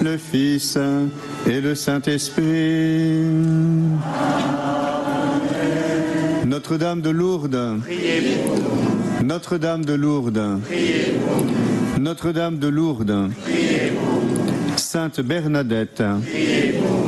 le Fils et le Saint-Esprit. Notre-Dame de Lourdes, Priez pour nous. Notre-Dame de Lourdes, Priez pour nous. Notre-Dame de Lourdes, Priez pour nous. Sainte Bernadette, Priez pour nous.